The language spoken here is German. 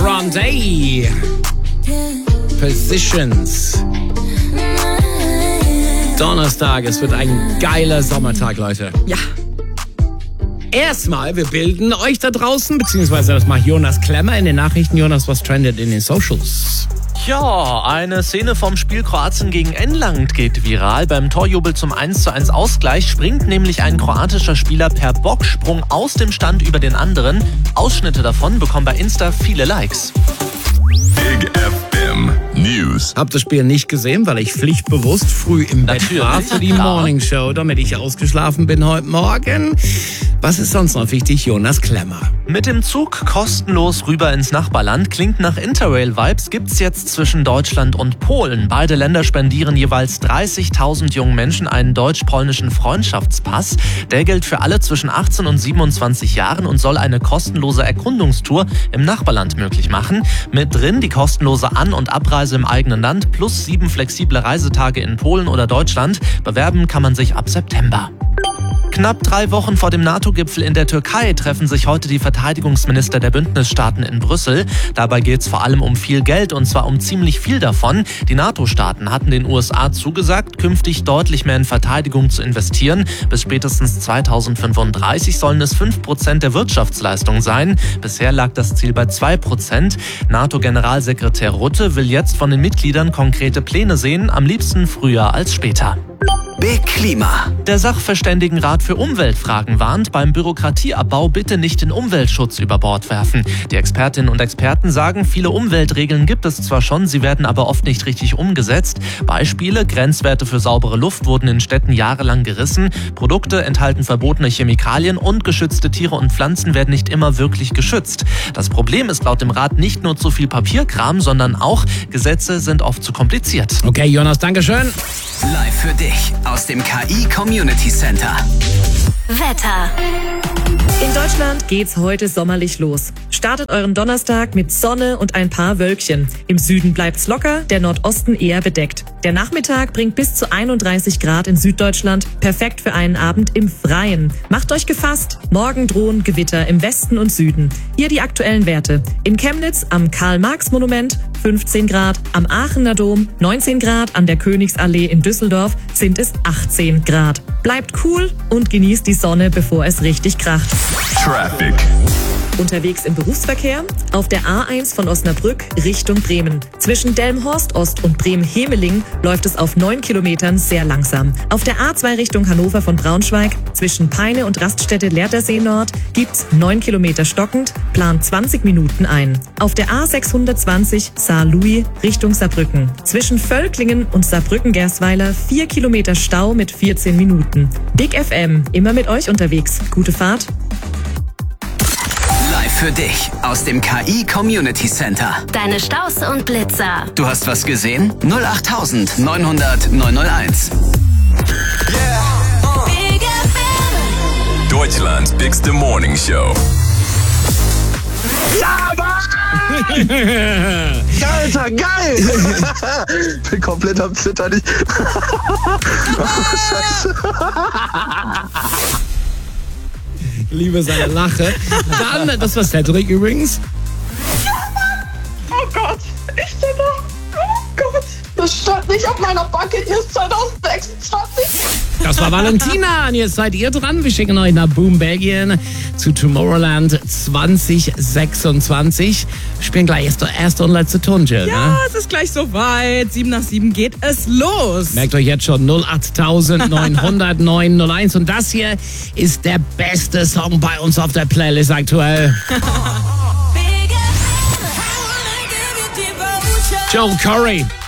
Grande. Positions. Donnerstag, es wird ein geiler Sommertag, Leute. Ja. Erstmal, wir bilden euch da draußen, beziehungsweise das macht Jonas Klemmer in den Nachrichten. Jonas, was trendet in den Socials? Ja, eine Szene vom Spiel Kroatien gegen England geht viral. Beim Torjubel zum 1:1 Ausgleich springt nämlich ein kroatischer Spieler per Bocksprung aus dem Stand über den anderen. Ausschnitte davon bekommen bei Insta viele Likes. Big FM News. Hab das Spiel nicht gesehen, weil ich pflichtbewusst früh im Bett war für die Morning Show, damit ich ausgeschlafen bin heute Morgen. Was ist sonst noch wichtig? Jonas Klemmer. Mit dem Zug kostenlos rüber ins Nachbarland klingt nach Interrail-Vibes, gibt's jetzt zwischen Deutschland und Polen. Beide Länder spendieren jeweils 30.000 jungen Menschen einen deutsch-polnischen Freundschaftspass. Der gilt für alle zwischen 18 und 27 Jahren und soll eine kostenlose Erkundungstour im Nachbarland möglich machen. Mit drin die kostenlose An- und Abreise im eigenen Land plus 7 flexible Reisetage in Polen oder Deutschland. Bewerben kann man sich ab September. Knapp 3 Wochen vor dem NATO-Gipfel in der Türkei treffen sich heute die Verteidigungsminister der Bündnisstaaten in Brüssel. Dabei geht es vor allem um viel Geld und zwar um ziemlich viel davon. Die NATO-Staaten hatten den USA zugesagt, künftig deutlich mehr in Verteidigung zu investieren. Bis spätestens 2035 sollen es 5% der Wirtschaftsleistung sein. Bisher lag das Ziel bei 2%. NATO-Generalsekretär Rutte will jetzt von den Mitgliedern konkrete Pläne sehen, am liebsten früher als später. Big Klima. Der Sachverständigenrat für Umweltfragen warnt, beim Bürokratieabbau bitte nicht den Umweltschutz über Bord werfen. Die Expertinnen und Experten sagen, viele Umweltregeln gibt es zwar schon, sie werden aber oft nicht richtig umgesetzt. Beispiele: Grenzwerte für saubere Luft wurden in Städten jahrelang gerissen, Produkte enthalten verbotene Chemikalien und geschützte Tiere und Pflanzen werden nicht immer wirklich geschützt. Das Problem ist laut dem Rat nicht nur zu viel Papierkram, sondern auch, Gesetze sind oft zu kompliziert. Okay, Jonas, Dankeschön. Live für dich aus dem KI Community Center. Wetter. In Deutschland geht's heute sommerlich los. Startet euren Donnerstag mit Sonne und ein paar Wölkchen. Im Süden bleibt's locker, der Nordosten eher bedeckt. Der Nachmittag bringt bis zu 31 Grad in Süddeutschland. Perfekt für einen Abend im Freien. Macht euch gefasst. Morgen drohen Gewitter im Westen und Süden. Hier die aktuellen Werte. In Chemnitz am Karl-Marx-Monument 15 Grad, am Aachener Dom 19 Grad, an der Königsallee in Düsseldorf sind es 18 Grad. Bleibt cool und genießt die Sonne, bevor es richtig kracht. Traffic. Unterwegs im Berufsverkehr auf der A1 von Osnabrück Richtung Bremen. Zwischen Delmenhorst Ost und Bremen-Hemeling läuft es auf 9 Kilometern sehr langsam. Auf der A2 Richtung Hannover von Braunschweig zwischen Peine und Raststätte Lehrtersee Nord gibt's 9 Kilometer stockend, plant 20 Minuten ein. Auf der A620 Saarlouis Richtung Saarbrücken. Zwischen Völklingen und Saarbrücken-Gersweiler 4 Kilometer Stau mit 14 Minuten. Big FM, immer mit euch unterwegs. Gute Fahrt. Live für dich aus dem KI Community Center. Deine Staus und Blitzer. Du hast was gesehen? 08000 900 901. Big FM. Deutschlands bigste Morning Show. Alter, geil! Bin komplett am Zittern. Scheiße. Liebe seine Lache. Dann, das war Cedric übrigens. Oh Gott, ich bin noch. Oh Gott, das stand nicht auf meiner Bucketlist 2026. Das war Valentina und jetzt seid ihr dran. Wir schicken euch nach Boom, Belgien zu Tomorrowland 2026. Wir spielen gleich erste und letzte Ton, Jill. Ja, ne? es ist gleich soweit. 7 nach 7 geht es los. Merkt euch jetzt schon 08000 900 901 und das hier ist der beste Song bei uns auf der Playlist aktuell. Joel Corey.